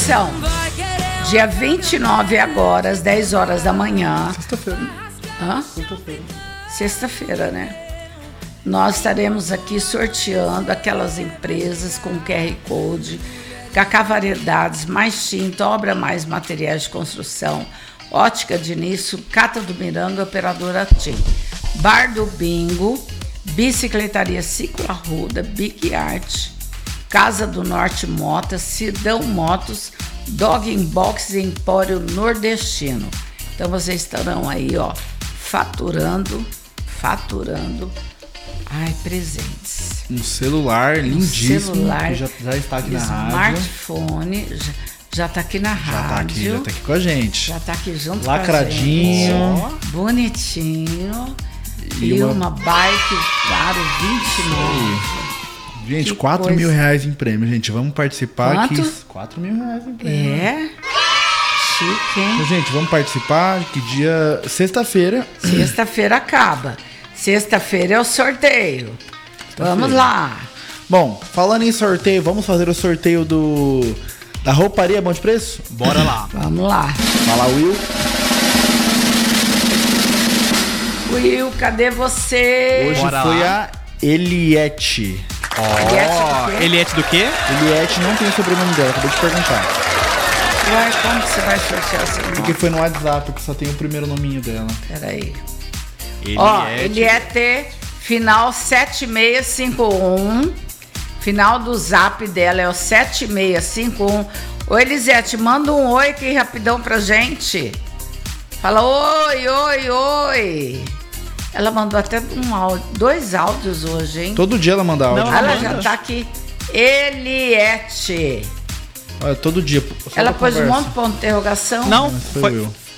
atenção. Dia 29 agora, às 10 horas da manhã. Sexta-feira. Hã? Sexta-feira, né? Nós estaremos aqui sorteando aquelas empresas com QR Code, Cacá Variedades, Mais Tinta, Obra Mais Materiais de Construção, Ótica Diniz, Cata do Miranga, Operadora TIM, Bar do Bingo, Bicicletaria Ciclo Arruda, Big Art, Casa do Norte Motas, Sidão Motos, Dog Inbox e Empório Nordestino. Então vocês estarão aí, ó, faturando, presentes. Um celular lindíssimo, celular, que já está aqui na rádio. Smartphone, já está aqui na rádio. Já tá aqui com a gente. Já está aqui junto Lacradinho. com a gente. Bonitinho. E uma bike, claro, 29. Gente, R$4.000 em prêmio, gente. Vvamos participar aqui. R$4.000 em prêmio. É? Chique, hein? Então, gente, vamos participar. Que dia? Sexta-feira. Sexta-feira acaba. Sexta-feira é o sorteio. Vamos lá. Bom, falando em sorteio, vamos fazer o sorteio da rouparia Bom de Preço? Bora lá. Vamos lá. Fala, Will. Will, cadê você? Hoje Bora foi lá. a Eliette. Eliette do quê? Eliette não tem o sobrenome dela, acabei de perguntar. Ué, como que você vai sortear seu nome? Porque foi no WhatsApp, que só tem o primeiro nominho dela. Peraí. Ó, Eliette, final 7651. Final do zap dela é o 7651. Ô, Elisete, manda um oi aqui rapidão pra gente. Fala oi, oi, oi. Ela mandou até dois áudios hoje, hein? Todo dia ela manda áudio. Não, ela já tá aqui. Eliette. Olha, todo dia. Ela pôs um monte de ponto de interrogação. Não, Foi eu.